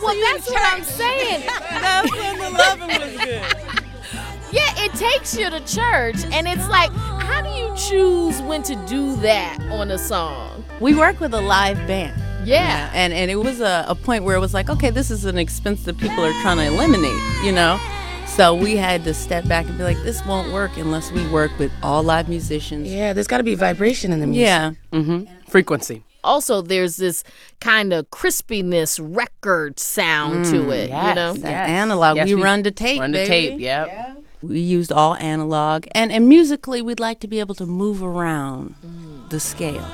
that's what I'm saying. That's when the loving was good. Yeah, it takes you to church, and it's like, how do you choose when to do that on a song? We work with a live band. Yeah. And it was a point where it was like, okay, this is an expense that people are trying to eliminate, you know? So we had to step back and be like, this won't work unless we work with all live musicians. Yeah, there's got to be vibration in the music. Yeah. Frequency. Also, there's this kind of crispiness record sound to it, you know? That analog. Yes, we run to tape, Run the baby. tape, yep. We used all analog. And musically, we'd like to be able to move around the scale.